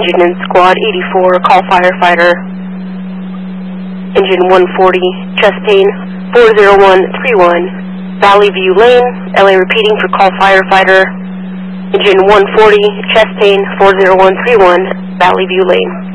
Engine in Squad 84, call firefighter. Engine 140, chest pain, 40131, Valley View Lane, LA repeating for call firefighter. Engine 140, chest pain, 40131, Valley View Lane.